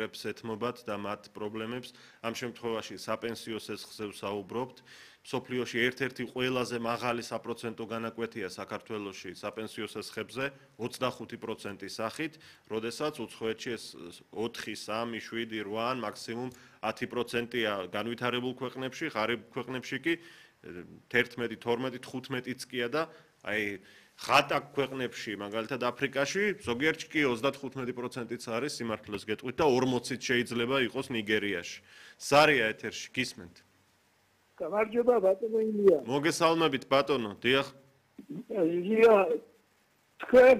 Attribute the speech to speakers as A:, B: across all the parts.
A: პენსიონერებს ეთმობათ და მათ პრობლემებს. ამ შემთხვევაში საპენსიო სესხზე ვსაუბრობთ. მსოფლიოში ერთ-ერთი ყველაზე მაღალი საპროცენტო განაკვეთია საქართველოში საპენსიო სესხებზე 25% სახით, როდესაც უცხოეთში ეს 4, 3, 7, 8, მაქსიმუმ 10%-ია განვითარებულ ქვეყნებში, ღარიბ ქვეყნებში კი 11, 12, 15-იც კია და აი ხატაკ ქვეყნებში, მაგალითად აფრიკაში, ზოგიერთში კი 35%-იც არის სიმართლეს გეტყვით და 40-იც შეიძლება იყოს ნიგერიაში. სარია ეთერში, გისმენთ?
B: გამარჯობა ბატონო ილია.
A: მოგესალმებით ბატონო, დიახ.
B: ილია, თქვენ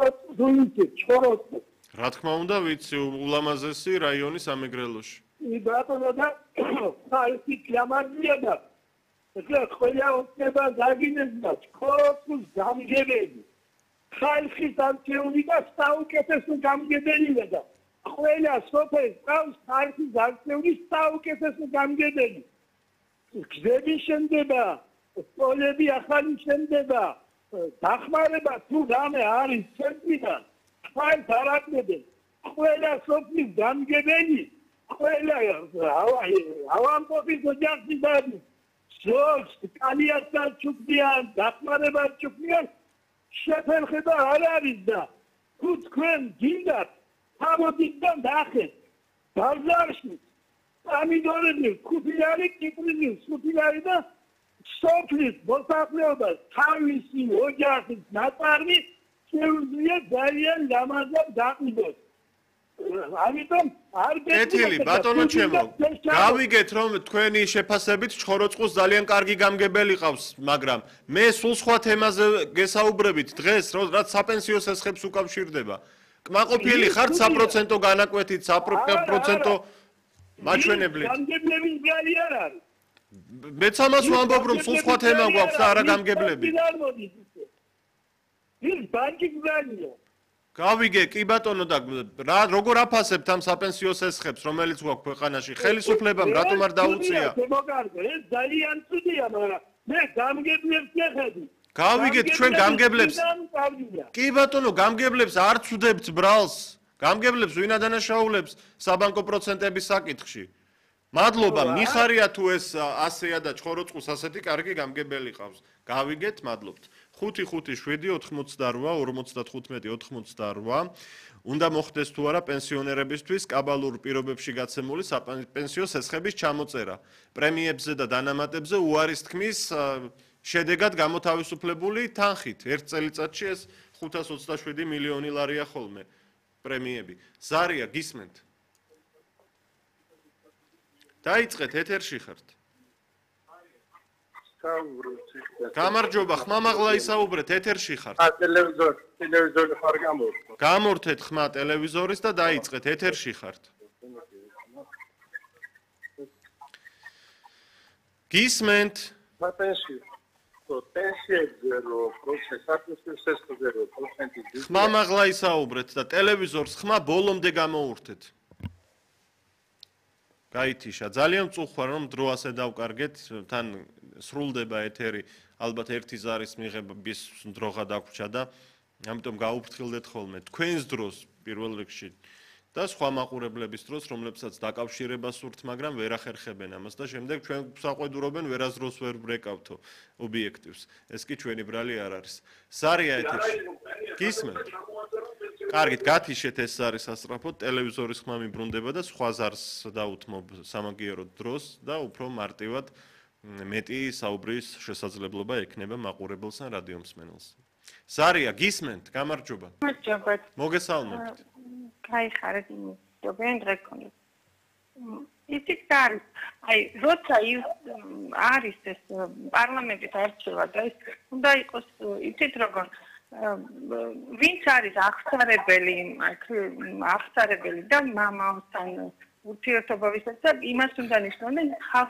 B: ჩოროთ.
A: რა თქმა უნდა, ვიცი, ულამაზესი რაიონი სამეგრელოში.
B: ბატონო და საერთი გამარჯვია და ყველა ოცნება გაგინებდა ქორწილს გამგებელი. ხალხის არჩეული და საუკეთესო გამგებელია და ყველა სოფელს ყავს ხალხის არჩეული საუკეთესო გამგებელი. გზები შენდება, სკოლები ახალი შენდება, დახმარება თუ რამე არის ცენტრიდან, ხალხს არ აკლებენ. ყველა სოფლის გამგებელი, ყველა ავამპობის ოჯახი დადის. ზოგს კალიასთან ჩუქდიან, დახმარება ჩუქდიან, შეფერხება არ არის და თუ თქვენ გინდათ, თავოდით და ნახეთ, ბაზარში ამიდორები, ქუთიარი, კიპრინი, სუთიარი და სოფლის მოსახლეობას თავისი ოჯახის ნაწარმი შეუძლია ძალიან ლამაზად გაყიდოს. ამიტომ არ
A: კეთილი, ბატონო ჩემო, გავიგეთ რომ თქვენი შეფასებით ჩხოროწყუს ძალიან კარგი გამგებელი ყავს, მაგრამ მე სულ სხვა თემაზე გესაუბრებით დღეს, რაც საპენსიო სესხებს უკავშირდება. კმაყოფილი ხართ საპროცენტო განაკვეთით, საპროცენტო მაჩვენებლით.
B: გამგებლების გალი არ არის.
A: მეც ამას ვამბობ რომ სულ სხვა თემა გვაქვს და არა გამგებლები.
B: ის ბანკი გზანია.
A: გავიგე, კი ბატონო და როგორ აფასებთ ამ საპენსიო სესხებს, რომელიც გვაქვს ქვეყანაში? ხელისუფლებამ რატომ არ დაუწია?
B: ეს ძალიან ცუდია, მაგრამ მე გამგებლებს შეხედი.
A: გავიგეთ ჩვენ გამგებლებს. კი ბატონო, გამგებლებს არ ცუდებთ ბრალს. გამგებლებს ვინ ადანაშაულებს საბანკო პროცენტების საკითხში. მადლობა, მიხარია თუ ეს ასეა და ჩხოროწყუს ასეთი კარგი გამგებელი ყავს. გავიგეთ, მადლობთ. 557-88-95-88. უნდა მოხდეს თუ არა პენსიონერებისთვის კაბალურ პირობებში გაცემული საპენსიო სესხების ჩამოწერა. პრემიებზე და დანამატებზე უარის თქმის შედეგად გამოთავისუფლებული თანხით. ერთ წელიწადში ეს 527 მილიონი ლარია ხოლმე პრემიები. ზარია, გისმენთ? დაიწყეთ, ეთერში ხართ. გამარჯობა, ხმამაღლა ისაუბრეთ, ეთერში ხართ.
C: ტელევიზორი ხარ გამორთო.
A: გამორთეთ ხმა ტელევიზორის და დაიწყეთ, ეთერში ხართ. გისმენთ? ხმამაღლა ისაუბრეთ და ტელევიზორს ხმა ბოლომდე გამოურთეთ. გაითიშა, ძალიან მწუხარ რომ დრო ასე დავკარგეთ, თან სრულდება ეთერი, ალბათ ერთი ზარის მიღების დროღა დაგვრჩა და ამიტომ გაუფრთხილდეთ ხოლმე თქვენს დროს პირველ რიგში და სხვა მაყურებლების დროს, რომლებსაც დაკავშირებას სურთ, მაგრამ ვერ ახერხებენ ამას და შემდეგ ჩვენ საყვედურობენ ვერასდროს ვერ ბრეკავთო ობიექტივს. ეს კი ჩვენი ბრალი არ არის. სარია ეთერში. გისმენთ? კარგით, გათიშეთ ეს არის სასწრაფოდ, ტელევიზორის ხმა მიბრუნდება და სხვა ზარს დაუთმობ სამაგიეროდ დროს და უფრო მარტივად მეტი საუბრის შესაძლებლობა ექნება მაყურებელს ან რადიომსმენელს. სარია, გისმენთ? გამარჯობა.
D: მოგესალმებით.
A: მოგესალმებით.
D: გაიხარეთ იმის, ჯობენ დღე გქონდეთ. ისიც არის, აი, როცა არის ეს პარლამენტის არჩევა და ეს უნდა იყოს იცით როგორ ვინც არის აღსარებელი და მამასთან ურთიერთობა ვისაც და იმას უნდა ნიშნავდნენ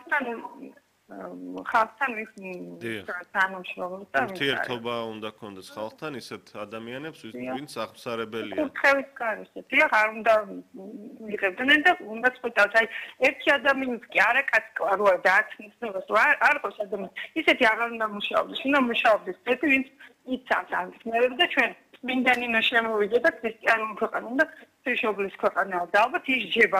D: ხალხთან ის თანამშრომლობა და
A: ურთიერთობა უნდა გქონდეს ხალხთან ისეთ ადამიანებს ვინც აღსარებელია.
D: კურთხევის გარშე დიახ არ უნდა მიღებდნენ და უნდა წყვეტავთ აი ერთი ადამიანის კი არა კაცკაროა დააცნობს არ ყავს ადამიანს ისეთი აღარ უნდა მუშაობდეს უნდა მუშაობდეს ერთი ვინც იცავს ამის და ჩვენ წმინდანი ნაშრომი და ქრისტიანული ქვეყანა და ღვთისმშობლის ქვეყანაა და ალბათ ის ჯება